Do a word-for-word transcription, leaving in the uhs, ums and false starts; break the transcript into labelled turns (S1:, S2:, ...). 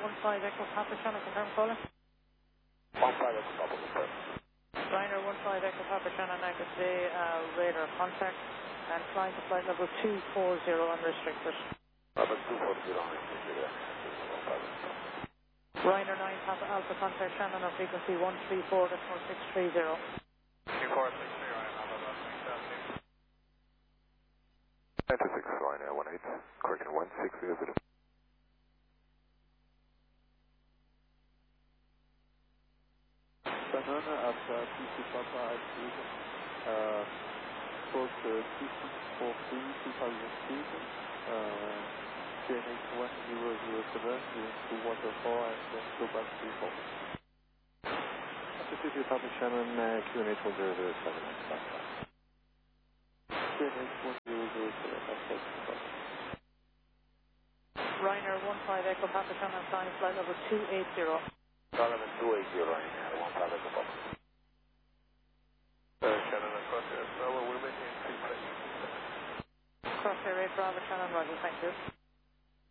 S1: one five Echo Papa Shannon, confirm calling.
S2: one five Echo Papa, confirm.
S1: Ryanair one five Echo Papa Shannon, I could say uh, radar contact and flying to flight level two four zero unrestricted.
S2: Level two four zero unrestricted, yeah.
S1: Ryanair nine Papa Alpha contact Shannon on frequency one three four decimal six three zero.
S2: two four six three, Ryanair Alpha, ninety-six, Ryanair one eight, correction one six zero zero.
S3: Shannon after P C Papa active, uh, spoke uh, two six four three two thousand feet, uh, K N H one zero zero seven, going to waterfall and then go back to home.
S4: After P C Papa Shannon, uh, Q N H one zero zero seven,
S3: K N H one zero zero seven, after Papa.
S1: Ryanair one five Echo Papa Shannon, flying flight level two eight zero.
S2: Level two eight zero, Ryanair one five Echo Papa. Uh, Shannon across here, so we're making three places.
S1: Cross Air eight Bravo Shannon, Roger, thank you.